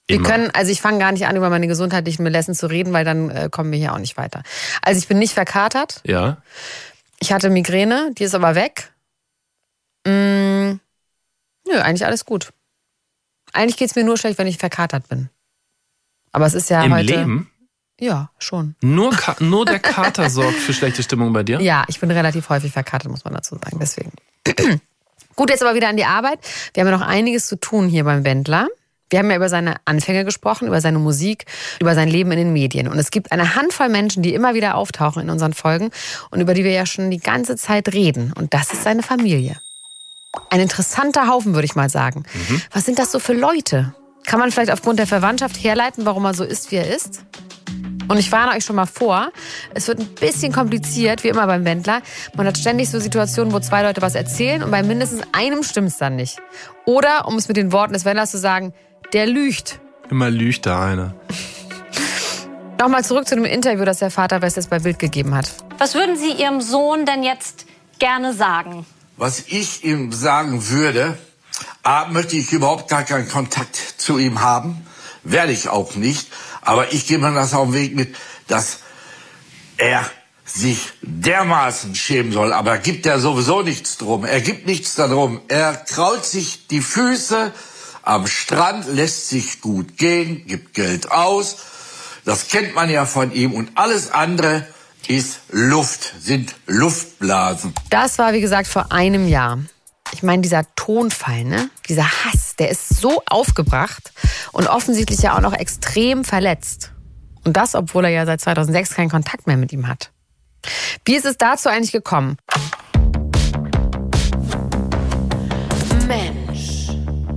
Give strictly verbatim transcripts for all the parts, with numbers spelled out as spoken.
Wir können, also ich fange gar nicht an, über meine gesundheitlichen Melessen zu reden, weil dann äh, kommen wir hier auch nicht weiter. Also ich bin nicht verkatert. Ja. Ich hatte Migräne, die ist aber weg. Mm, nö, eigentlich alles gut. Eigentlich geht's mir nur schlecht, wenn ich verkatert bin. Aber es ist ja Im heute... Im Leben? Ja, schon. Nur, nur der Kater sorgt für schlechte Stimmung bei dir? Ja, ich bin relativ häufig verkatert, muss man dazu sagen, deswegen. Gut, jetzt aber wieder an die Arbeit. Wir haben ja noch einiges zu tun hier beim Wendler. Wir haben ja über seine Anfänge gesprochen, über seine Musik, über sein Leben in den Medien. Und es gibt eine Handvoll Menschen, die immer wieder auftauchen in unseren Folgen und über die wir ja schon die ganze Zeit reden. Und das ist seine Familie. Ein interessanter Haufen, würde ich mal sagen. Mhm. Was sind das so für Leute? Kann man vielleicht aufgrund der Verwandtschaft herleiten, warum er so ist, wie er ist? Und ich warne euch schon mal vor, es wird ein bisschen kompliziert, wie immer beim Wendler. Man hat ständig so Situationen, wo zwei Leute was erzählen und bei mindestens einem stimmt es dann nicht. Oder, um es mit den Worten des Wendlers zu sagen, der lügt. Immer lügt da einer. Nochmal zurück zu dem Interview, das der Vater Westes bei Bild gegeben hat. Was würden Sie Ihrem Sohn denn jetzt gerne sagen? Was ich ihm sagen würde, A, möchte ich überhaupt gar keinen Kontakt zu ihm haben. Werde ich auch nicht. Aber ich gebe mir das auf den Weg mit, dass er sich dermaßen schämen soll. Aber er gibt ja sowieso nichts drum. Er gibt nichts darum. Er kraut sich die Füße am Strand, lässt sich gut gehen, gibt Geld aus. Das kennt man ja von ihm. Und alles andere ist Luft, sind Luftblasen. Das war, wie gesagt, vor einem Jahr. Ich meine, dieser Tonfall, ne? Dieser Hass, der ist so aufgebracht und offensichtlich ja auch noch extrem verletzt. Und das, obwohl er ja seit zweitausendsechs keinen Kontakt mehr mit ihm hat. Wie ist es dazu eigentlich gekommen? Mensch.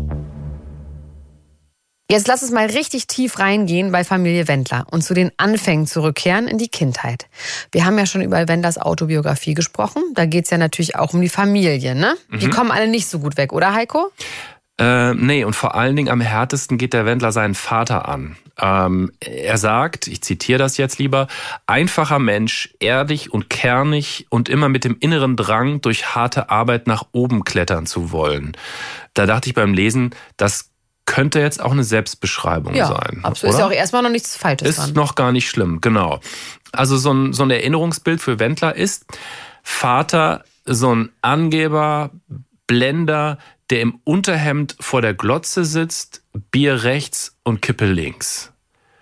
Jetzt lass uns mal richtig tief reingehen bei Familie Wendler und zu den Anfängen zurückkehren in die Kindheit. Wir haben ja schon über Wendlers Autobiografie gesprochen. Da geht's ja natürlich auch um die Familie, ne? Mhm. Die kommen alle nicht so gut weg, oder Heiko? Äh, nee, und vor allen Dingen am härtesten geht der Wendler seinen Vater an. Ähm, er sagt, ich zitiere das jetzt lieber, einfacher Mensch, erdig und kernig und immer mit dem inneren Drang, durch harte Arbeit nach oben klettern zu wollen. Da dachte ich beim Lesen, das könnte jetzt auch eine Selbstbeschreibung ja, sein. Absolut. Ist ja auch erstmal noch nichts Falsches Ist dran. noch gar nicht schlimm, genau. Also so ein, so ein Erinnerungsbild für Wendler ist Vater, so ein Angeber, Blender, der im Unterhemd vor der Glotze sitzt, Bier rechts und Kippe links.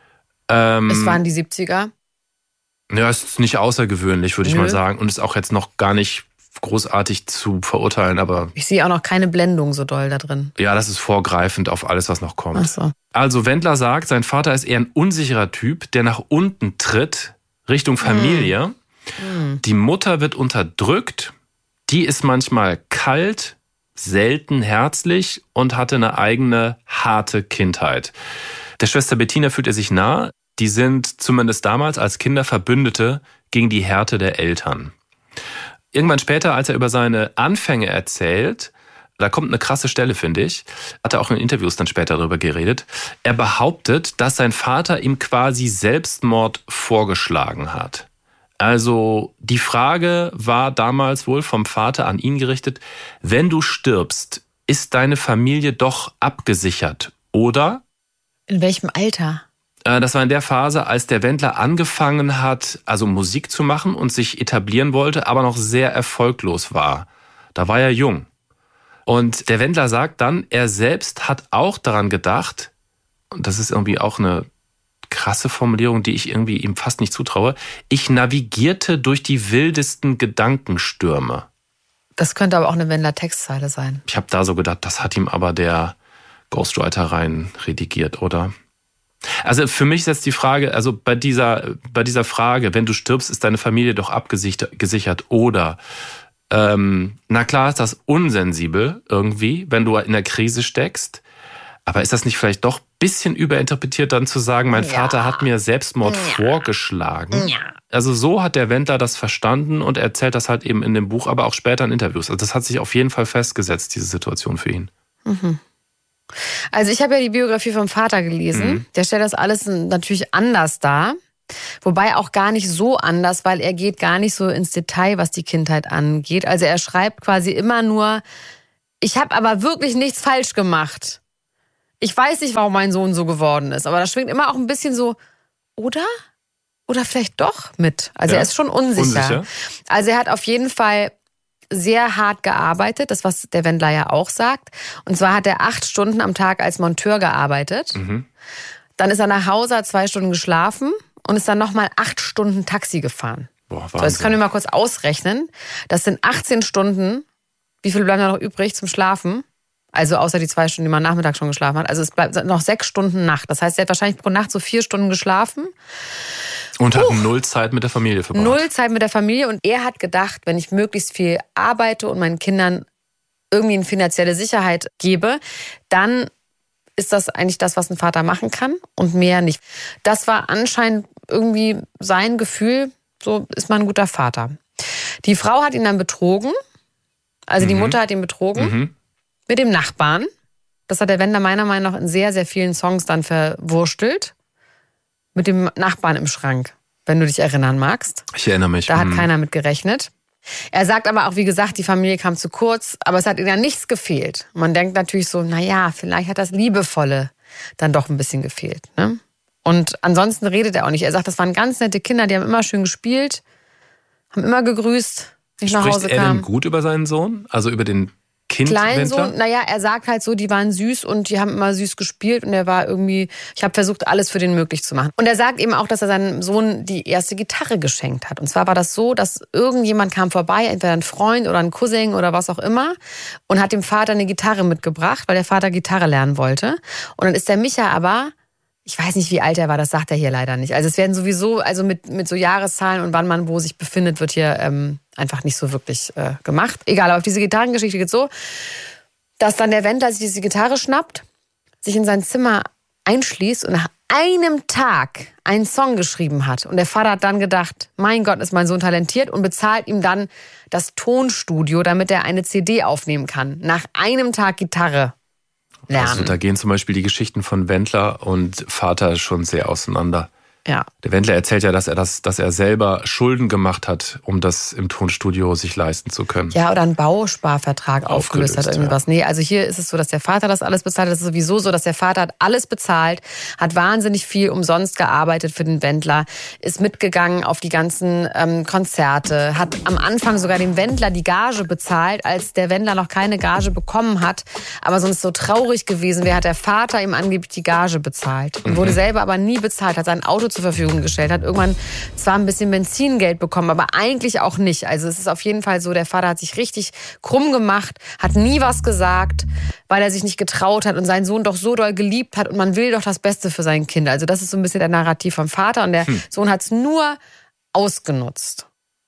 Ähm, es waren die siebziger. Ja, ist nicht außergewöhnlich, würde ich Nö. mal sagen. Und ist auch jetzt noch gar nicht großartig zu verurteilen, aber... Ich sehe auch noch keine Blendung so doll da drin. Ja, das ist vorgreifend auf alles, was noch kommt. Ach so. Also Wendler sagt, sein Vater ist eher ein unsicherer Typ, der nach unten tritt, Richtung Familie. Mm. Die Mutter wird unterdrückt, die ist manchmal kalt, selten herzlich und hatte eine eigene harte Kindheit. Der Schwester Bettina fühlt er sich nah. Die sind zumindest damals als Kinder Verbündete gegen die Härte der Eltern. Irgendwann später, als er über seine Anfänge erzählt, da kommt eine krasse Stelle, finde ich, hat er auch in Interviews dann später darüber geredet. Er behauptet, dass sein Vater ihm quasi Selbstmord vorgeschlagen hat. Also die Frage war damals wohl vom Vater an ihn gerichtet, wenn du stirbst, ist deine Familie doch abgesichert, oder? In welchem Alter? Das war in der Phase, als der Wendler angefangen hat, also Musik zu machen und sich etablieren wollte, aber noch sehr erfolglos war. Da war er jung. Und der Wendler sagt dann, er selbst hat auch daran gedacht, und das ist irgendwie auch eine krasse Formulierung, die ich irgendwie ihm fast nicht zutraue, ich navigierte durch die wildesten Gedankenstürme. Das könnte aber auch eine Wendler-Textzeile sein. Ich habe da so gedacht, das hat ihm aber der Ghostwriter rein redigiert, oder? Also für mich ist jetzt die Frage, also bei dieser, bei dieser Frage, wenn du stirbst, ist deine Familie doch abgesichert, oder? Ähm, na klar ist das unsensibel irgendwie, wenn du in der Krise steckst. Aber ist das nicht vielleicht doch ein bisschen überinterpretiert, dann zu sagen, mein ja. Vater hat mir Selbstmord ja. vorgeschlagen? Ja. Also so hat der Wendler das verstanden und erzählt das halt eben in dem Buch, aber auch später in Interviews. Also das hat sich auf jeden Fall festgesetzt, diese Situation für ihn. Mhm. Also ich habe ja die Biografie vom Vater gelesen. Mhm. Der stellt das alles natürlich anders dar. Wobei auch gar nicht so anders, weil er geht gar nicht so ins Detail, was die Kindheit angeht. Also er schreibt quasi immer nur, ich habe aber wirklich nichts falsch gemacht. ich weiß nicht, warum mein Sohn so geworden ist, aber da schwingt immer auch ein bisschen so, oder? Oder vielleicht doch mit. Also ja, er ist schon unsicher. unsicher. Also er hat auf jeden Fall sehr hart gearbeitet, das was der Wendler ja auch sagt. Und zwar hat er acht Stunden am Tag als Monteur gearbeitet. Mhm. Dann ist er nach Hause, hat zwei Stunden geschlafen und ist dann nochmal acht Stunden Taxi gefahren. Boah, Wahnsinn. So, jetzt können wir mal kurz ausrechnen. Das sind achtzehn Stunden. Wie viel bleiben da noch übrig zum Schlafen? Also außer die zwei Stunden, die man Nachmittag schon geschlafen hat. Also es bleibt noch sechs Stunden Nacht. Das heißt, er hat wahrscheinlich pro Nacht so vier Stunden geschlafen. Und hat uh, null Zeit mit der Familie verbracht. Null Zeit mit der Familie. Und er hat gedacht, wenn ich möglichst viel arbeite und meinen Kindern irgendwie eine finanzielle Sicherheit gebe, dann ist das eigentlich das, was ein Vater machen kann und mehr nicht. Das war anscheinend irgendwie sein Gefühl, so ist man ein guter Vater. Die Frau hat ihn dann betrogen. Also mhm. die Mutter hat ihn betrogen. Mhm. Mit dem Nachbarn. Das hat der Wendler meiner Meinung nach in sehr, sehr vielen Songs dann verwurstelt. Mit dem Nachbarn im Schrank, wenn du dich erinnern magst. Ich erinnere mich. Da hat mhm. keiner mit gerechnet. Er sagt aber auch, wie gesagt, die Familie kam zu kurz, aber es hat ihnen ja nichts gefehlt. Man denkt natürlich so, naja, vielleicht hat das Liebevolle dann doch ein bisschen gefehlt. Ne? Und ansonsten redet er auch nicht. Er sagt, das waren ganz nette Kinder, die haben immer schön gespielt, haben immer gegrüßt, wenn ich nach Hause kam. Spricht er denn gut über seinen Sohn? Also über den Kind Kleinsohn, naja, er sagt halt so, die waren süß und die haben immer süß gespielt und er war irgendwie, ich habe versucht, alles für den möglich zu machen. Und er sagt eben auch, dass er seinem Sohn die erste Gitarre geschenkt hat. Und zwar war das so, dass irgendjemand kam vorbei, entweder ein Freund oder ein Cousin oder was auch immer, und hat dem Vater eine Gitarre mitgebracht, weil der Vater Gitarre lernen wollte. Und dann ist der Micha aber, ich weiß nicht, wie alt er war, das sagt er hier leider nicht. Also es werden sowieso, also mit, mit so Jahreszahlen und wann man wo sich befindet, wird hier ähm, einfach nicht so wirklich äh, gemacht. Egal, aber auf diese Gitarrengeschichte geht so, dass dann der Wendler sich diese Gitarre schnappt, sich in sein Zimmer einschließt und nach einem Tag einen Song geschrieben hat. Und der Vater hat dann gedacht, mein Gott, ist mein Sohn talentiert, und bezahlt ihm dann das Tonstudio, damit er eine C D aufnehmen kann. Nach einem Tag Gitarre lernen. Also da gehen zum Beispiel die Geschichten von Wendler und Vater schon sehr auseinander. Ja. Der Wendler erzählt ja, dass er das, dass er selber Schulden gemacht hat, um das im Tonstudio sich leisten zu können. Ja, oder einen Bausparvertrag aufgelöst, aufgelöst hat, irgendwas. Ja. Nee, also hier ist es so, dass der Vater das alles bezahlt hat. Das ist sowieso so, dass der Vater hat alles bezahlt, hat wahnsinnig viel umsonst gearbeitet für den Wendler, ist mitgegangen auf die ganzen ähm, Konzerte, hat am Anfang sogar dem Wendler die Gage bezahlt, als der Wendler noch keine Gage bekommen hat. Aber sonst so traurig gewesen wäre, hat der Vater ihm angeblich die Gage bezahlt und mhm. wurde selber aber nie bezahlt, hat sein Auto zur Verfügung gestellt, hat irgendwann zwar ein bisschen Benzingeld bekommen, aber eigentlich auch nicht. Also es ist auf jeden Fall so, der Vater hat sich richtig krumm gemacht, hat nie was gesagt, weil er sich nicht getraut hat und seinen Sohn doch so doll geliebt hat und man will doch das Beste für sein Kind. Also das ist so ein bisschen der Narrativ vom Vater und der hm. Sohn hat es nur ausgenutzt.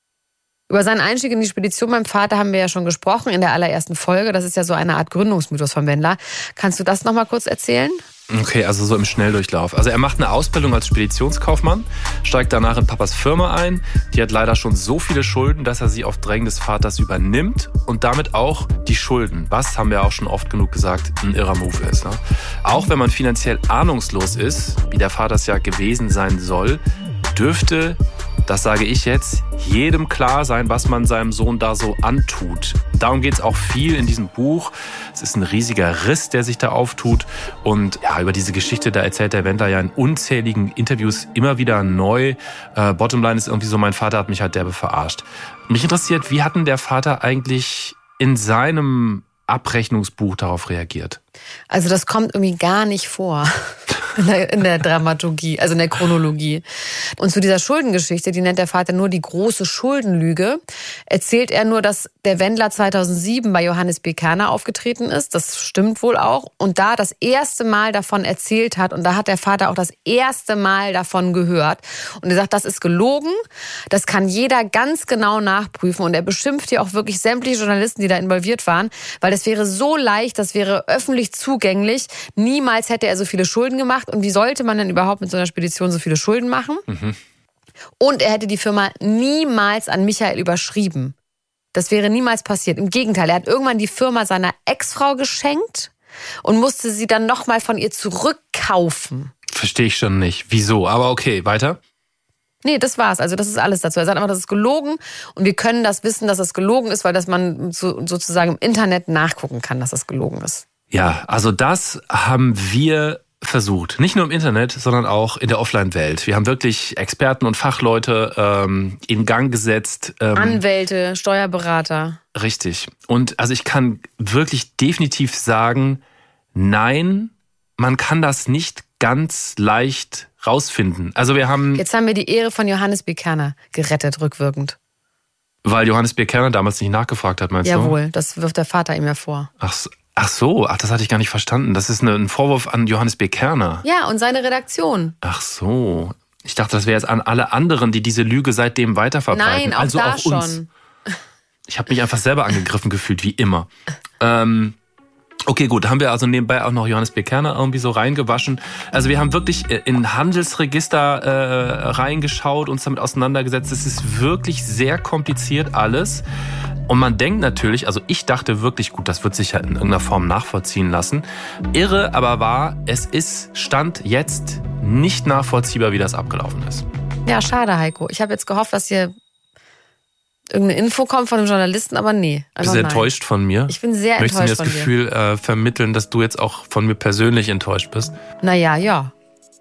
Über seinen Einstieg in die Spedition beim Vater haben wir ja schon gesprochen in der allerersten Folge. Das ist ja so eine Art Gründungsmythos von Wendler. Kannst du das noch mal kurz erzählen? Okay, also so im Schnelldurchlauf. Also er macht eine Ausbildung als Speditionskaufmann, steigt danach in Papas Firma ein. Die hat leider schon so viele Schulden, dass er sie auf Drängen des Vaters übernimmt und damit auch die Schulden, was, haben wir auch schon oft genug gesagt, ein irrer Move ist. Ne? Auch wenn man finanziell ahnungslos ist, wie der Vater es ja gewesen sein soll, dürfte, das sage ich jetzt, jedem klar sein, was man seinem Sohn da so antut. Darum geht es auch viel in diesem Buch. Es ist ein riesiger Riss, der sich da auftut. Und ja, über diese Geschichte, da erzählt der Wendler ja in unzähligen Interviews immer wieder neu. Äh, Bottomline ist irgendwie so, mein Vater hat mich halt derbe verarscht. Mich interessiert, wie hat denn der Vater eigentlich in seinem Abrechnungsbuch darauf reagiert? Also das kommt irgendwie gar nicht vor. In der, in der Dramaturgie, also in der Chronologie. Und zu dieser Schuldengeschichte, die nennt der Vater nur die große Schuldenlüge, erzählt er nur, dass der Wendler zweitausendsieben bei Johannes B. Kerner aufgetreten ist. Das stimmt wohl auch. Und da das erste Mal davon erzählt hat. Und da hat der Vater auch das erste Mal davon gehört. Und er sagt, das ist gelogen. Das kann jeder ganz genau nachprüfen. Und er beschimpft hier auch wirklich sämtliche Journalisten, die da involviert waren. Weil das wäre so leicht, das wäre öffentlich zugänglich. Niemals hätte er so viele Schulden gemacht. Und wie sollte man denn überhaupt mit so einer Spedition so viele Schulden machen? Mhm. Und er hätte die Firma niemals an Michael überschrieben. Das wäre niemals passiert. Im Gegenteil, er hat irgendwann die Firma seiner Ex-Frau geschenkt und musste sie dann nochmal von ihr zurückkaufen. Verstehe ich schon nicht. Wieso? Aber okay, weiter. Nee, das war's. Also das ist alles dazu. Er sagt einfach, das ist gelogen und wir können das wissen, dass das gelogen ist, weil das man so, sozusagen im Internet nachgucken kann, dass das gelogen ist. Ja, also das haben wir versucht. Nicht nur im Internet, sondern auch in der Offline-Welt. Wir haben wirklich Experten und Fachleute ähm, in Gang gesetzt. Ähm, Anwälte, Steuerberater. Richtig. Und also ich kann wirklich definitiv sagen, nein, man kann das nicht ganz leicht rausfinden. Also wir haben... Jetzt haben wir die Ehre von Johannes B. Kerner gerettet, rückwirkend. Weil Johannes B. Kerner damals nicht nachgefragt hat, meinst Jawohl, du? Jawohl, das wirft der Vater ihm ja vor. Ach so. Ach so, ach, das hatte ich gar nicht verstanden. Das ist ein Vorwurf an Johannes B. Kerner. Ja, und seine Redaktion. Ach so. Ich dachte, das wäre jetzt an alle anderen, die diese Lüge seitdem weiterverbreiten. Nein, auch also da auch uns. schon. Ich habe mich einfach selber angegriffen gefühlt, wie immer. Ähm, okay, gut, haben wir also nebenbei auch noch Johannes B. Kerner irgendwie so reingewaschen. Also wir haben wirklich in Handelsregister äh, reingeschaut, uns damit auseinandergesetzt. Es ist wirklich sehr kompliziert alles. Und man denkt natürlich, also ich dachte wirklich, gut, das wird sich ja in irgendeiner Form nachvollziehen lassen. Irre aber war, es ist Stand jetzt nicht nachvollziehbar, wie das abgelaufen ist. Ja, schade, Heiko. Ich habe jetzt gehofft, dass hier irgendeine Info kommt von einem Journalisten, aber nee. Bist du enttäuscht von mir? Ich bin sehr enttäuscht von dir. Möchtest du mir das Gefühl äh, vermitteln, dass du jetzt auch von mir persönlich enttäuscht bist? Naja, ja.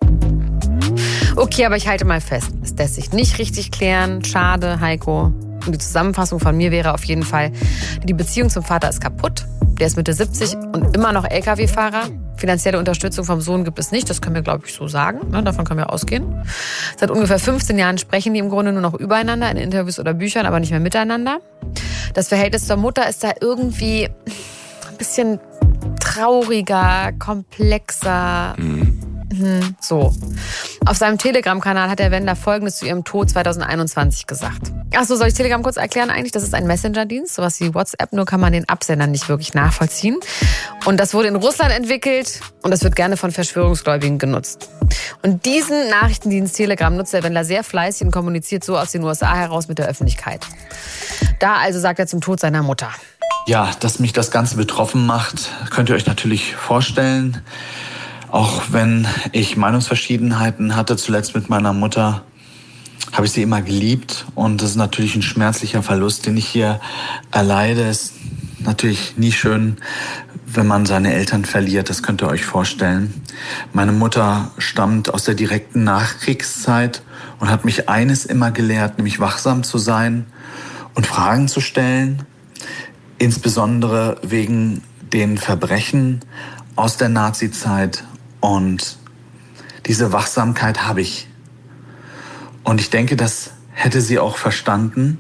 Okay, aber ich halte mal fest. Es lässt sich nicht richtig klären. Schade, Heiko. Und die Zusammenfassung von mir wäre auf jeden Fall, die Beziehung zum Vater ist kaputt. Der ist Mitte siebzig und immer noch L K W-Fahrer. Finanzielle Unterstützung vom Sohn gibt es nicht. Das können wir, glaube ich, so sagen. Ne, davon können wir ausgehen. Seit ungefähr fünfzehn Jahren sprechen die im Grunde nur noch übereinander in Interviews oder Büchern, aber nicht mehr miteinander. Das Verhältnis zur Mutter ist da irgendwie ein bisschen trauriger, komplexer. Mhm. So. Auf seinem Telegram-Kanal hat der Wendler Folgendes zu ihrem Tod zweitausendeinundzwanzig gesagt. Achso, soll ich Telegram kurz erklären eigentlich? Das ist ein Messenger-Dienst, sowas wie WhatsApp, nur kann man den Absender nicht wirklich nachvollziehen. Und das wurde in Russland entwickelt und das wird gerne von Verschwörungsgläubigen genutzt. Und diesen Nachrichtendienst Telegram nutzt der Wendler sehr fleißig und kommuniziert so aus den U S A heraus mit der Öffentlichkeit. Da also sagt er zum Tod seiner Mutter. Ja, dass mich das Ganze betroffen macht, könnt ihr euch natürlich vorstellen. Auch wenn ich Meinungsverschiedenheiten hatte, zuletzt mit meiner Mutter, habe ich sie immer geliebt. Und das ist natürlich ein schmerzlicher Verlust, den ich hier erleide. Es ist natürlich nie schön, wenn man seine Eltern verliert. Das könnt ihr euch vorstellen. Meine Mutter stammt aus der direkten Nachkriegszeit und hat mich eines immer gelehrt, nämlich wachsam zu sein und Fragen zu stellen. Insbesondere wegen den Verbrechen aus der Nazizeit. Und diese Wachsamkeit habe ich. Und ich denke, das hätte sie auch verstanden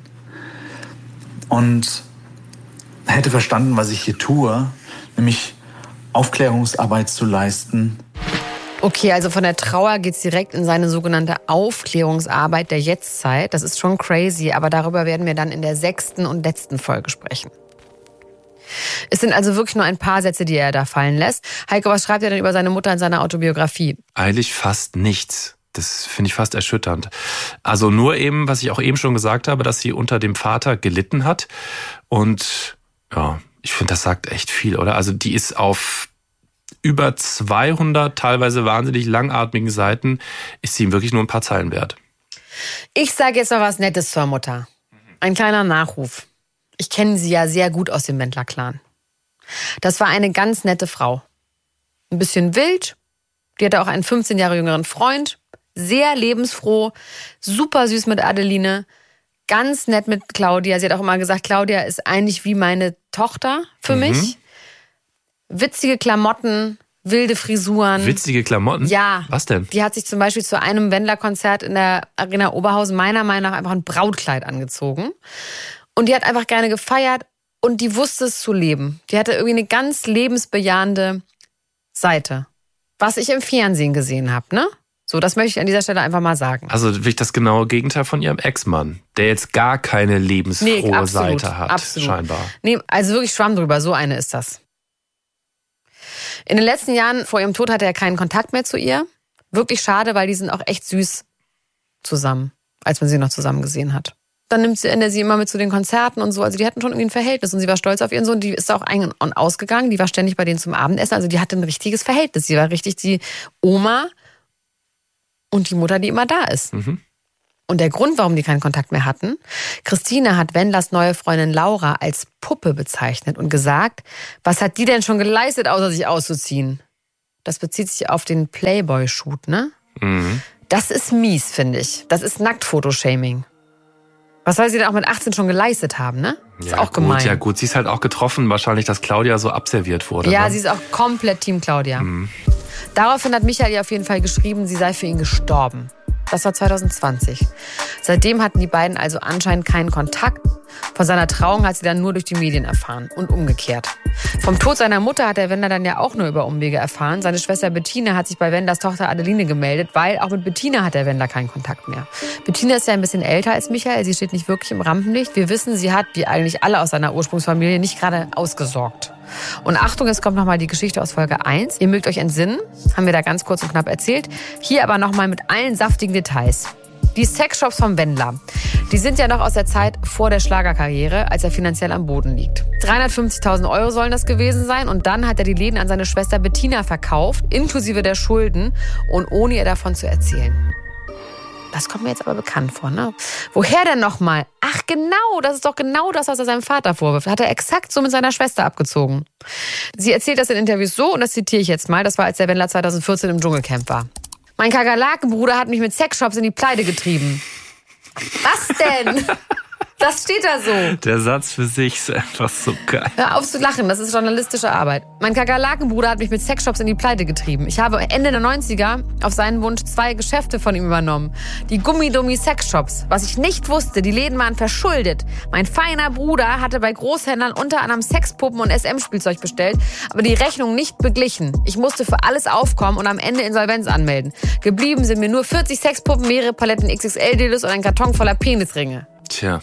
und hätte verstanden, was ich hier tue, nämlich Aufklärungsarbeit zu leisten. Okay, also von der Trauer geht's direkt in seine sogenannte Aufklärungsarbeit der Jetztzeit. Das ist schon crazy, aber darüber werden wir dann in der sechsten und letzten Folge sprechen. Es sind also wirklich nur ein paar Sätze, die er da fallen lässt. Heiko, was schreibt er denn über seine Mutter in seiner Autobiografie? Eigentlich fast nichts. Das finde ich fast erschütternd. Also nur eben, was ich auch eben schon gesagt habe, dass sie unter dem Vater gelitten hat. Und ja, ich finde, das sagt echt viel, oder? Also die ist auf über zweihundert, teilweise wahnsinnig langatmigen Seiten, ist sie ihm wirklich nur ein paar Zeilen wert. Ich sage jetzt mal was Nettes zur Mutter. Ein kleiner Nachruf. Ich kenne sie ja sehr gut aus dem Wendler-Clan. Das war eine ganz nette Frau. Ein bisschen wild. Die hatte auch einen fünfzehn Jahre jüngeren Freund. Sehr lebensfroh. Super süß mit Adeline. Ganz nett mit Claudia. Sie hat auch immer gesagt, Claudia ist eigentlich wie meine Tochter für mhm. mich. Witzige Klamotten, wilde Frisuren. Witzige Klamotten? Ja. Was denn? Die hat sich zum Beispiel zu einem Wendler-Konzert in der Arena Oberhausen meiner Meinung nach einfach ein Brautkleid angezogen. Und die hat einfach gerne gefeiert und die wusste es zu leben. Die hatte irgendwie eine ganz lebensbejahende Seite. Was ich im Fernsehen gesehen habe, ne? So, das möchte ich an dieser Stelle einfach mal sagen. Also wirklich das genaue Gegenteil von ihrem Ex-Mann, der jetzt gar keine lebensfrohe nee, absolut, Seite hat, absolut. scheinbar. Nee, also wirklich Schwamm drüber, so eine ist das. In den letzten Jahren vor ihrem Tod hatte er keinen Kontakt mehr zu ihr. Wirklich schade, weil die sind auch echt süß zusammen, als man sie noch zusammen gesehen hat. Dann nimmt sie, er sie immer mit zu den Konzerten und so. Also die hatten schon irgendwie ein Verhältnis und sie war stolz auf ihren Sohn. Die ist auch ein- und ausgegangen. Die war ständig bei denen zum Abendessen. Also die hatte ein richtiges Verhältnis. Sie war richtig die Oma und die Mutter, die immer da ist. Mhm. Und der Grund, warum die keinen Kontakt mehr hatten, Christine hat Wendlers neue Freundin Laura als Puppe bezeichnet und gesagt, was hat die denn schon geleistet, außer sich auszuziehen? Das bezieht sich auf den Playboy-Shoot, ne? Mhm. Das ist mies, finde ich. Das ist Nacktfotoshaming. Was soll sie denn auch mit achtzehn schon geleistet haben, ne? Das ja, ist auch gemein. Gut, ja gut, sie ist halt auch getroffen, wahrscheinlich, dass Claudia so abserviert wurde. Ja, ne? sie ist auch komplett Team Claudia. Mhm. Daraufhin hat Michael ihr auf jeden Fall geschrieben, sie sei für ihn gestorben. Das war zwanzig zwanzig. Seitdem hatten die beiden also anscheinend keinen Kontakt. Von seiner Trauung hat sie dann nur durch die Medien erfahren und umgekehrt. Vom Tod seiner Mutter hat der Wendler dann ja auch nur über Umwege erfahren. Seine Schwester Bettina hat sich bei Wendlers Tochter Adeline gemeldet, weil auch mit Bettina hat der Wendler keinen Kontakt mehr. Bettina ist ja ein bisschen älter als Michael, sie steht nicht wirklich im Rampenlicht. Wir wissen, sie hat, wie eigentlich alle aus seiner Ursprungsfamilie, nicht gerade ausgesorgt. Und Achtung, jetzt kommt nochmal die Geschichte aus Folge eins. Ihr mögt euch entsinnen, haben wir da ganz kurz und knapp erzählt. Hier aber nochmal mit allen saftigen Details. Die Sexshops vom Wendler, die sind ja noch aus der Zeit vor der Schlagerkarriere, als er finanziell am Boden liegt. dreihundertfünfzigtausend Euro sollen das gewesen sein und dann hat er die Läden an seine Schwester Bettina verkauft, inklusive der Schulden und ohne ihr davon zu erzählen. Das kommt mir jetzt aber bekannt vor, ne? Woher denn nochmal? Ach genau, das ist doch genau das, was er seinem Vater vorwirft. Hat er exakt so mit seiner Schwester abgezogen. Sie erzählt das in Interviews so, und das zitiere ich jetzt mal, das war, als der Wendler zwanzig vierzehn im Dschungelcamp war. Mein Kakerlakenbruder hat mich mit Sexshops in die Pleite getrieben. Was denn? Das steht da so. Der Satz für sich ist einfach so geil. Hör auf zu lachen, das ist journalistische Arbeit. Mein Kakerlakenbruder hat mich mit Sexshops in die Pleite getrieben. Ich habe Ende der neunziger auf seinen Wunsch zwei Geschäfte von ihm übernommen. Die Gummidummi Sexshops. Was ich nicht wusste, die Läden waren verschuldet. Mein feiner Bruder hatte bei Großhändlern unter anderem Sexpuppen und S M-Spielzeug bestellt, aber die Rechnung nicht beglichen. Ich musste für alles aufkommen und am Ende Insolvenz anmelden. Geblieben sind mir nur vierzig Sexpuppen, mehrere Paletten X X L-Dildos und ein Karton voller Penisringe. Tja.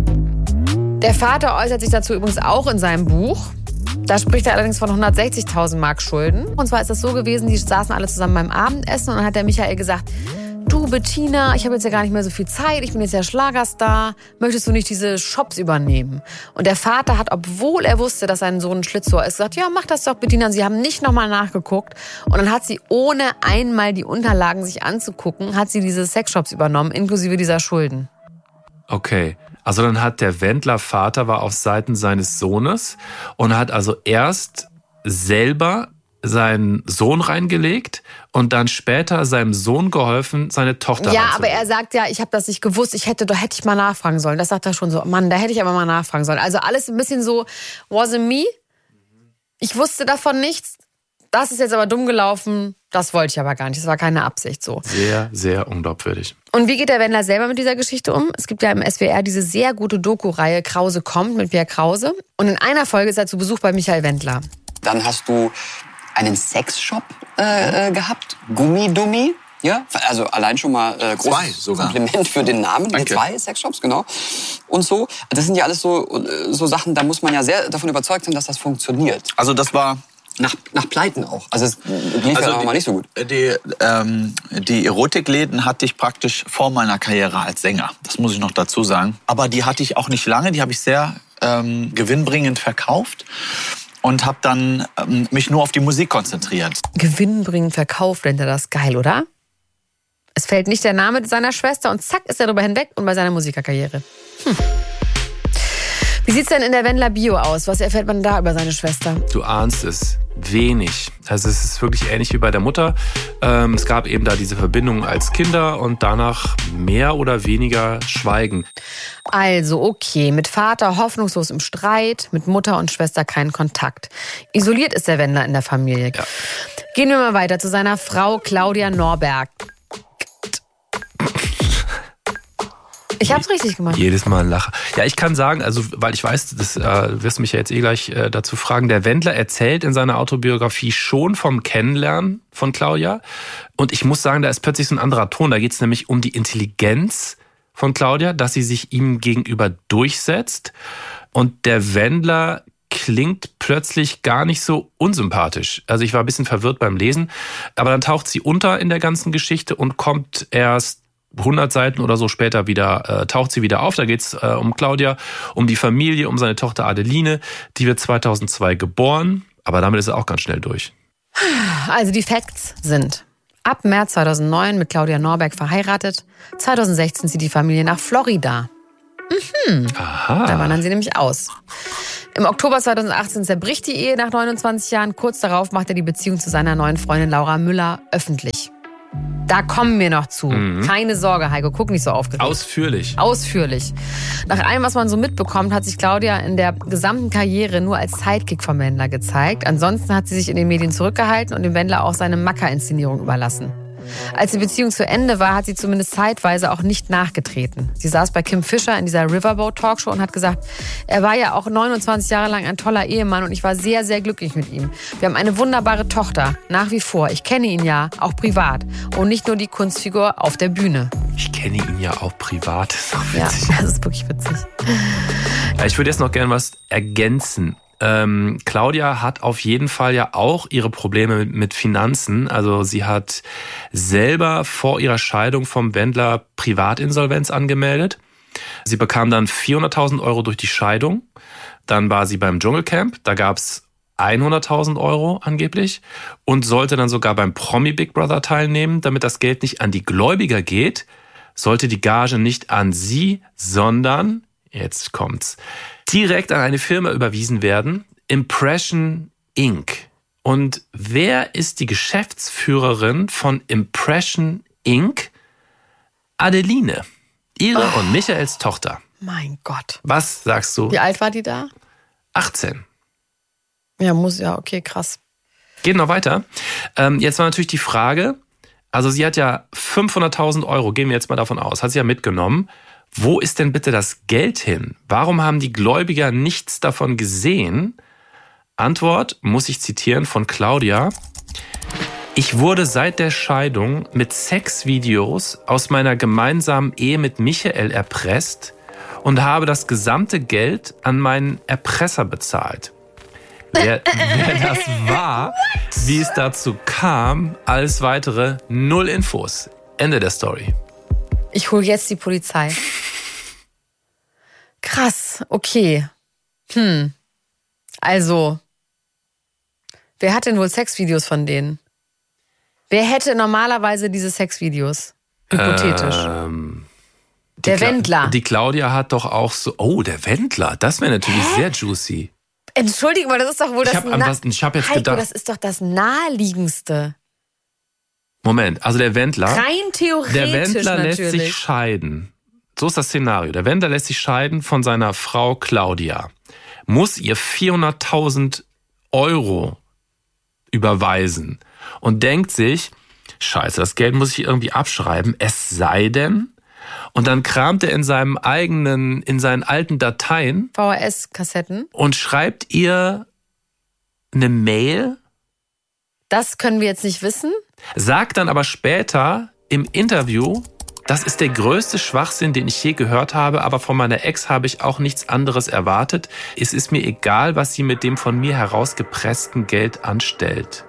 Der Vater äußert sich dazu übrigens auch in seinem Buch. Da spricht er allerdings von hundertsechzigtausend Mark Schulden. Und zwar ist das so gewesen, die saßen alle zusammen beim Abendessen und dann hat der Michael gesagt, du Bettina, ich habe jetzt ja gar nicht mehr so viel Zeit, ich bin jetzt ja Schlagerstar, möchtest du nicht diese Shops übernehmen? Und der Vater hat, obwohl er wusste, dass sein Sohn ein Schlitzohr ist, gesagt, ja, mach das doch Bettina. Und sie haben nicht nochmal nachgeguckt. Und dann hat sie, ohne einmal die Unterlagen sich anzugucken, hat sie diese Sexshops übernommen, inklusive dieser Schulden. Okay. Also dann hat der Wendler Vater war auf Seiten seines Sohnes und hat also erst selber seinen Sohn reingelegt und dann später seinem Sohn geholfen, seine Tochter Ja, reinzulegen. aber er sagt ja, ich habe das nicht gewusst, ich hätte, da hätte ich mal nachfragen sollen. Das sagt er schon so, Mann, da hätte ich aber mal nachfragen sollen. Also alles ein bisschen so, wasn't me. Ich wusste davon nichts. Das ist jetzt aber dumm gelaufen. Das wollte ich aber gar nicht. Das war keine Absicht so. Sehr, sehr unglaubwürdig. Und wie geht der Wendler selber mit dieser Geschichte um? Es gibt ja im S W R diese sehr gute Doku-Reihe Krause kommt mit Pierre Krause. Und in einer Folge ist er zu Besuch bei Michael Wendler. Dann hast du einen Sexshop äh, äh, gehabt, Gummidummi. Ja, also allein schon mal äh, großes Kompliment für den Namen. Danke. Zwei Sexshops, genau. Und so, das sind ja alles so, so Sachen, da muss man ja sehr davon überzeugt sein, dass das funktioniert. Also das war... Nach, nach Pleiten auch. Also es lief Also ja auch die, mal nicht so gut. Die, ähm, die Erotikläden hatte ich praktisch vor meiner Karriere als Sänger. Das muss ich noch dazu sagen. Aber die hatte ich auch nicht lange. Die habe ich sehr ähm, gewinnbringend verkauft und habe dann ähm, mich nur auf die Musik konzentriert. Gewinnbringend verkauft, nennt er das. Geil, oder? Es fällt nicht der Name seiner Schwester und zack ist er darüber hinweg und bei seiner Musikerkarriere. Hm. Wie sieht's denn in der Wendler-Bio aus? Was erfährt man da über seine Schwester? Du ahnst es. Wenig. Also es ist wirklich ähnlich wie bei der Mutter. Ähm, es gab eben da diese Verbindung als Kinder und danach mehr oder weniger Schweigen. Also okay, mit Vater hoffnungslos im Streit, mit Mutter und Schwester keinen Kontakt. Isoliert ist der Wendler in der Familie. Ja. Gehen wir mal weiter zu seiner Frau Claudia Norberg. Ich hab's richtig gemacht. Jedes Mal ein Lacher. Ja, ich kann sagen, also weil ich weiß, das äh, wirst du mich ja jetzt eh gleich äh, dazu fragen, der Wendler erzählt in seiner Autobiografie schon vom Kennenlernen von Claudia. Und ich muss sagen, da ist plötzlich so ein anderer Ton. Da geht es nämlich um die Intelligenz von Claudia, dass sie sich ihm gegenüber durchsetzt. Und der Wendler klingt plötzlich gar nicht so unsympathisch. Also ich war ein bisschen verwirrt beim Lesen. Aber dann taucht sie unter in der ganzen Geschichte und kommt erst hundert Seiten oder so später wieder, äh, taucht sie wieder auf. Da geht's äh, um Claudia, um die Familie, um seine Tochter Adeline. Die wird zweitausendzwei geboren, aber damit ist er auch ganz schnell durch. Also die Facts sind: Ab März zweitausendneun mit Claudia Norberg verheiratet. zweitausendsechzehn zieht die Familie nach Florida. Mhm. Aha. Da wandern sie nämlich aus. Im Oktober zweitausendachtzehn zerbricht die Ehe nach neunundzwanzig Jahren. Kurz darauf macht er die Beziehung zu seiner neuen Freundin Laura Müller öffentlich. Da kommen wir noch zu. Mhm. Keine Sorge, Heiko, guck nicht so aufgeregt. Ausführlich. Ausführlich. Nach allem, was man so mitbekommt, hat sich Claudia in der gesamten Karriere nur als Sidekick vom Wendler gezeigt. Ansonsten hat sie sich in den Medien zurückgehalten und dem Wendler auch seine Macker-Inszenierung überlassen. Als die Beziehung zu Ende war, hat sie zumindest zeitweise auch nicht nachgetreten. Sie saß bei Kim Fischer in dieser Riverboat-Talkshow und hat gesagt, er war ja auch neunundzwanzig Jahre lang ein toller Ehemann und ich war sehr, sehr glücklich mit ihm. Wir haben eine wunderbare Tochter, nach wie vor. Ich kenne ihn ja, auch privat. Und nicht nur die Kunstfigur auf der Bühne. Ich kenne ihn ja auch privat. Das ist auch witzig. Ja, das ist wirklich witzig. Ja, ich würde jetzt noch gerne was ergänzen. Ähm, Claudia hat auf jeden Fall ja auch ihre Probleme mit, mit Finanzen. Also sie hat selber vor ihrer Scheidung vom Wendler Privatinsolvenz angemeldet. Sie bekam dann vierhunderttausend Euro durch die Scheidung. Dann war sie beim Dschungelcamp. Da gab's hunderttausend Euro angeblich und sollte dann sogar beim Promi Big Brother teilnehmen. Damit das Geld nicht an die Gläubiger geht, sollte die Gage nicht an sie, sondern, jetzt kommt's, direkt an eine Firma überwiesen werden, Impression Incorporated. Und wer ist die Geschäftsführerin von Impression Incorporated? Adeline, ihre oh. und Michaels Tochter. Mein Gott. Was sagst du? Wie alt war die da? achtzehn. Ja, muss ja, okay, krass. Geht noch weiter. Ähm, jetzt war natürlich die Frage, also sie hat ja fünfhunderttausend Euro, gehen wir jetzt mal davon aus, hat sie ja mitgenommen. Wo ist denn bitte das Geld hin? Warum haben die Gläubiger nichts davon gesehen? Antwort, muss ich zitieren von Claudia. Ich wurde seit der Scheidung mit Sexvideos aus meiner gemeinsamen Ehe mit Michael erpresst und habe das gesamte Geld an meinen Erpresser bezahlt. Wer, wer das war, wie es dazu kam, alles weitere, null Infos. Ende der Story. Ich hole jetzt die Polizei. Krass, okay. Hm. Also, wer hat denn wohl Sexvideos von denen? Wer hätte normalerweise diese Sexvideos? Hypothetisch. Ähm, der Kla- Wendler. Die Claudia hat doch auch so... Oh, der Wendler. Das wäre natürlich Hä? sehr juicy. Entschuldigung, aber das ist doch wohl das... Ich habe Na- hab jetzt Heiko, gedacht... das ist doch das Naheliegendste. Moment, also der Wendler... Rein theoretisch Der Wendler natürlich. lässt sich scheiden. So ist das Szenario. Der Wendler lässt sich scheiden von seiner Frau Claudia. Muss ihr vierhunderttausend Euro überweisen. Und denkt sich, scheiße, das Geld muss ich irgendwie abschreiben. Es sei denn... Und dann kramt er in seinem eigenen, in seinen alten Dateien... V H S-Kassetten. Und schreibt ihr eine Mail. Das können wir jetzt nicht wissen. Sagt dann aber später im Interview, das ist der größte Schwachsinn, den ich je gehört habe, aber von meiner Ex habe ich auch nichts anderes erwartet. Es ist mir egal, was sie mit dem von mir herausgepressten Geld anstellt.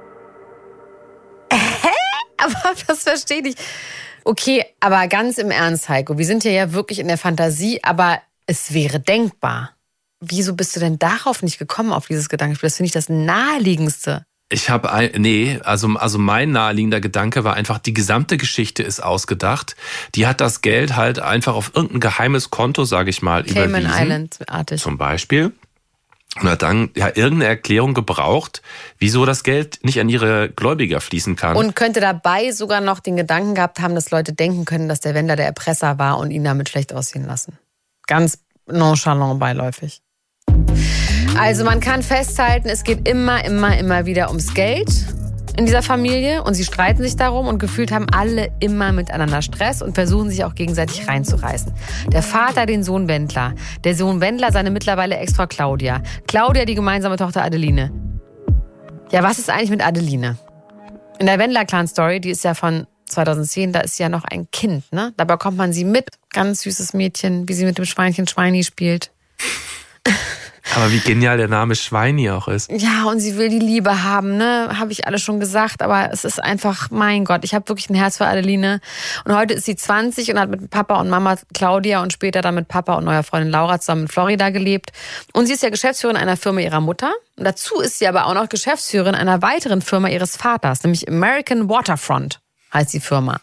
Hä? Aber das verstehe ich. Okay, aber ganz im Ernst, Heiko, wir sind ja, ja wirklich in der Fantasie, aber es wäre denkbar. Wieso bist du denn darauf nicht gekommen, auf dieses Gedankenspiel? Das finde ich das Naheliegendste. Ich habe ein, nee, also, also mein naheliegender Gedanke war einfach, die gesamte Geschichte ist ausgedacht. Die hat das Geld halt einfach auf irgendein geheimes Konto, sage ich mal, Cayman überwiesen. Island-artig. Zum Beispiel. Und hat dann ja irgendeine Erklärung gebraucht, wieso das Geld nicht an ihre Gläubiger fließen kann. Und könnte dabei sogar noch den Gedanken gehabt haben, dass Leute denken können, dass der Wendler der Erpresser war und ihn damit schlecht aussehen lassen. Ganz nonchalant beiläufig. Also man kann festhalten, es geht immer, immer, immer wieder ums Geld in dieser Familie und sie streiten sich darum und gefühlt haben alle immer miteinander Stress und versuchen sich auch gegenseitig reinzureißen. Der Vater den Sohn Wendler, der Sohn Wendler seine mittlerweile Ex-Frau Claudia, Claudia die gemeinsame Tochter Adeline. Ja, was ist eigentlich mit Adeline? In der Wendler-Clan-Story, die ist ja von zweitausendzehn, da ist sie ja noch ein Kind, ne? Da bekommt man sie mit, ganz süßes Mädchen, wie sie mit dem Schweinchen Schweini spielt. Aber wie genial der Name Schweini auch ist. Ja, und sie will die Liebe haben, ne? Habe ich alles schon gesagt. Aber es ist einfach, mein Gott, ich habe wirklich ein Herz für Adeline. Und heute ist sie zwanzig und hat mit Papa und Mama Claudia und später dann mit Papa und neuer Freundin Laura zusammen in Florida gelebt. Und sie ist ja Geschäftsführerin einer Firma ihrer Mutter. Und dazu ist sie aber auch noch Geschäftsführerin einer weiteren Firma ihres Vaters, nämlich American Waterfront heißt die Firma.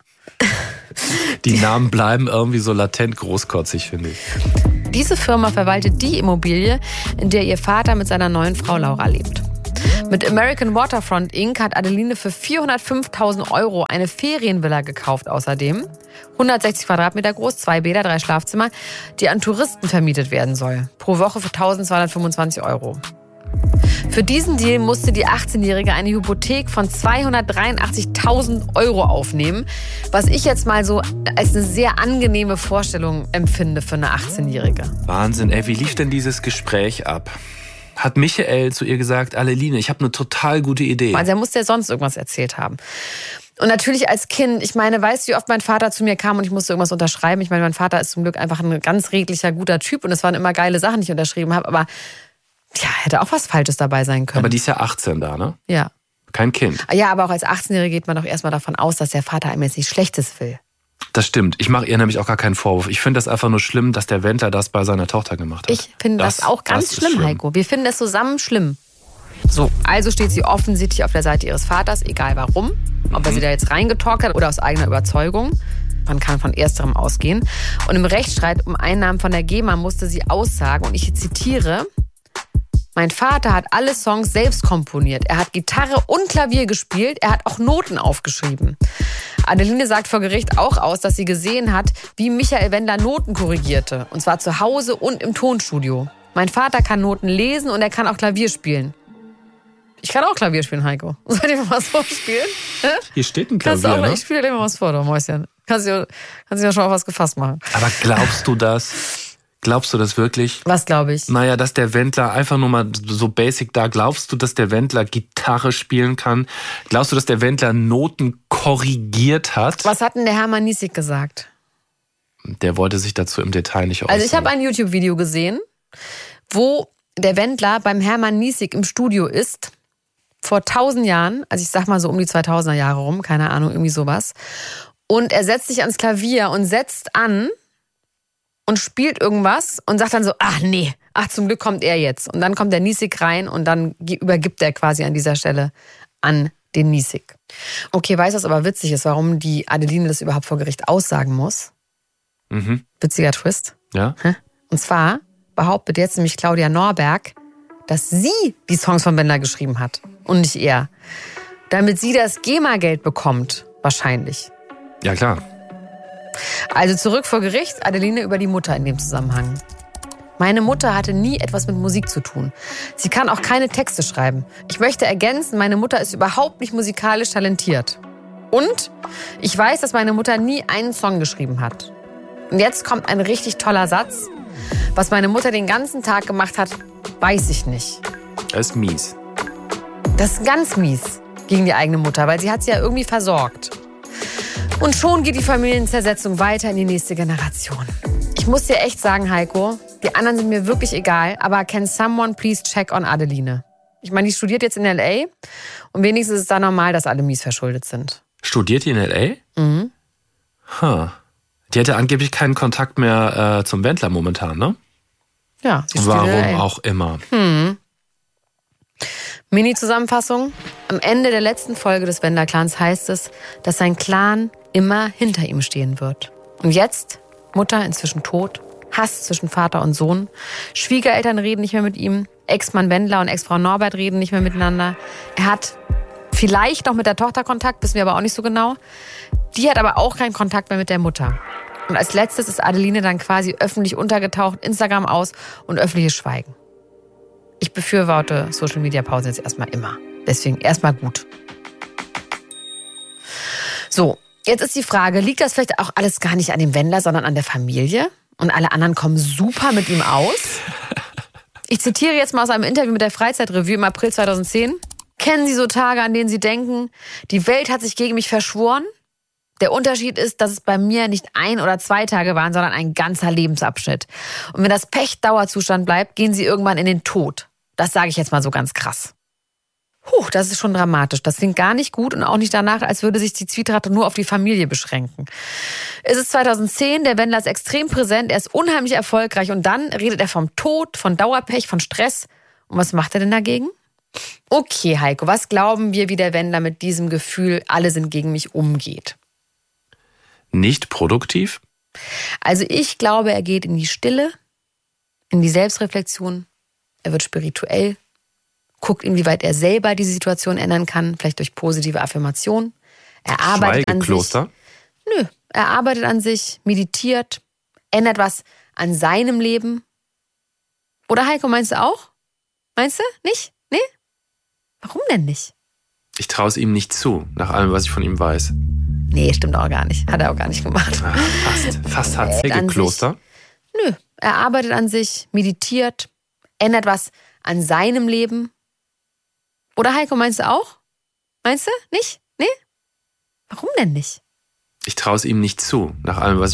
Die Namen bleiben irgendwie so latent großkotzig, finde ich. Diese Firma verwaltet die Immobilie, in der ihr Vater mit seiner neuen Frau Laura lebt. Mit American Waterfront Incorporated hat Adeline für vierhundertfünftausend Euro eine Ferienvilla gekauft außerdem. hundertsechzig Quadratmeter groß, zwei Bäder, drei Schlafzimmer, die an Touristen vermietet werden soll. Pro Woche für eintausendzweihundertfünfundzwanzig Euro. Für diesen Deal musste die achtzehnjährige eine Hypothek von zweihundertdreiundachtzigtausend Euro aufnehmen, was ich jetzt mal so als eine sehr angenehme Vorstellung empfinde für eine achtzehnjährige. Wahnsinn, ey, wie lief denn dieses Gespräch ab? Hat Michael zu ihr gesagt, Adeline, ich habe eine total gute Idee. Also er musste ja sonst irgendwas erzählt haben. Und natürlich als Kind, ich meine, weißt du, wie oft mein Vater zu mir kam und ich musste irgendwas unterschreiben? Ich meine, mein Vater ist zum Glück einfach ein ganz redlicher, guter Typ und es waren immer geile Sachen, die ich unterschrieben habe, aber ja, hätte auch was Falsches dabei sein können. Aber die ist ja achtzehn da, ne? Ja. Kein Kind. Ja, aber auch als achtzehnjährige geht man doch erstmal davon aus, dass der Vater einem jetzt nichts Schlechtes will. Das stimmt. Ich mache ihr nämlich auch gar keinen Vorwurf. Ich finde das einfach nur schlimm, dass der Wendler das bei seiner Tochter gemacht hat. Ich finde das, das auch ganz das schlimm, schlimm, Heiko. Wir finden das zusammen schlimm. So, also steht sie offensichtlich auf der Seite ihres Vaters, egal warum. Ob er sie da jetzt reingetalkt hat oder aus eigener Überzeugung. Man kann von ersterem ausgehen. Und im Rechtsstreit um Einnahmen von der GEMA musste sie aussagen, und ich zitiere: Mein Vater hat alle Songs selbst komponiert. Er hat Gitarre und Klavier gespielt. Er hat auch Noten aufgeschrieben. Adeline sagt vor Gericht auch aus, dass sie gesehen hat, wie Michael Wendler Noten korrigierte. Und zwar zu Hause und im Tonstudio. Mein Vater kann Noten lesen und er kann auch Klavier spielen. Ich kann auch Klavier spielen, Heiko. Soll ich mal was vorspielen? Hier steht ein Klavier, Kannst du auch, ne? Ich spiele dir mal was vor, du Mäuschen. Kannst du kannst ja schon auf was gefasst machen. Aber glaubst du das? Glaubst du das wirklich? Was glaube ich? Naja, dass der Wendler einfach nur mal so basic da. Glaubst du, dass der Wendler Gitarre spielen kann? Glaubst du, dass der Wendler Noten korrigiert hat? Was hat denn der Hermann Niesig gesagt? Der wollte sich dazu im Detail nicht äußern. Also ich habe ein YouTube-Video gesehen, wo der Wendler beim Hermann Niesig im Studio ist, vor tausend Jahren, also ich sag mal so um die zweitausender Jahre rum, keine Ahnung, irgendwie sowas. Und er setzt sich ans Klavier und setzt an und spielt irgendwas und sagt dann so, ach nee, ach zum Glück kommt er jetzt. Und dann kommt der Niesig rein und dann übergibt er quasi an dieser Stelle an den Niesig. Okay, weißt du, was aber witzig ist, warum die Adeline das überhaupt vor Gericht aussagen muss? Mhm. Witziger Twist. Ja. Und zwar behauptet jetzt nämlich Claudia Norberg, dass sie die Songs von Wendler geschrieben hat und nicht er. Damit sie das GEMA-Geld bekommt, wahrscheinlich. Ja, klar. Also zurück vor Gericht, Adeline über die Mutter in dem Zusammenhang. Meine Mutter hatte nie etwas mit Musik zu tun. Sie kann auch keine Texte schreiben. Ich möchte ergänzen, meine Mutter ist überhaupt nicht musikalisch talentiert. Und ich weiß, dass meine Mutter nie einen Song geschrieben hat. Und jetzt kommt ein richtig toller Satz. Was meine Mutter den ganzen Tag gemacht hat, weiß ich nicht. Das ist mies. Das ist ganz mies gegen die eigene Mutter, weil sie hat sie ja irgendwie versorgt. Und schon geht die Familienzersetzung weiter in die nächste Generation. Ich muss dir echt sagen, Heiko, die anderen sind mir wirklich egal, aber can someone please check on Adeline? Ich meine, die studiert jetzt in L A und wenigstens ist es da normal, dass alle mies verschuldet sind. Studiert die in L A? Mhm. Huh. Die hätte angeblich keinen Kontakt mehr äh, zum Wendler momentan, ne? Ja, sie studiert Warum in L A. auch immer. Hm. Mini-Zusammenfassung. Am Ende der letzten Folge des Wendler-Clans heißt es, dass sein Clan immer hinter ihm stehen wird. Und jetzt, Mutter inzwischen tot, Hass zwischen Vater und Sohn, Schwiegereltern reden nicht mehr mit ihm, Ex-Mann Wendler und Ex-Frau Norbert reden nicht mehr miteinander. Er hat vielleicht noch mit der Tochter Kontakt, wissen wir aber auch nicht so genau. Die hat aber auch keinen Kontakt mehr mit der Mutter. Und als letztes ist Adeline dann quasi öffentlich untergetaucht, Instagram aus und öffentliches Schweigen. Ich befürworte Social-Media-Pause jetzt erstmal immer. Deswegen erstmal gut. So, jetzt ist die Frage, liegt das vielleicht auch alles gar nicht an dem Wendler, sondern an der Familie? Und alle anderen kommen super mit ihm aus? Ich zitiere jetzt mal aus einem Interview mit der Freizeitrevue im April zweitausendzehn. Kennen Sie so Tage, an denen Sie denken, die Welt hat sich gegen mich verschworen? Der Unterschied ist, dass es bei mir nicht ein oder zwei Tage waren, sondern ein ganzer Lebensabschnitt. Und wenn das Pech Dauerzustand bleibt, gehen sie irgendwann in den Tod. Das sage ich jetzt mal so ganz krass. Puh, das ist schon dramatisch. Das klingt gar nicht gut und auch nicht danach, als würde sich die Zwietracht nur auf die Familie beschränken. Es ist zweitausendzehn, der Wendler ist extrem präsent, er ist unheimlich erfolgreich und dann redet er vom Tod, von Dauerpech, von Stress. Und was macht er denn dagegen? Okay, Heiko, was glauben wir, wie der Wendler mit diesem Gefühl, alle sind gegen mich, umgeht? Nicht produktiv? Also ich glaube, er geht in die Stille, in die Selbstreflexion, er wird spirituell, guckt, inwieweit er selber diese Situation ändern kann, vielleicht durch positive Affirmation. Er arbeitet an sich. Nö, er arbeitet an sich, meditiert, ändert was an seinem Leben. Oder Heiko, meinst du auch? Meinst du? Nicht? Nee? Warum denn nicht? Ich traue es ihm nicht zu, nach allem, was ich von ihm weiß. Nee, stimmt auch gar nicht. Hat er auch gar nicht gemacht. Ach, fast, fast H C-Kloster. Nö, er arbeitet an sich, meditiert, ändert was an seinem Leben. Oder Heiko, meinst du auch? Meinst du? Nicht? Nee? Warum denn nicht? Ich traue es ihm nicht zu, nach allem, was ich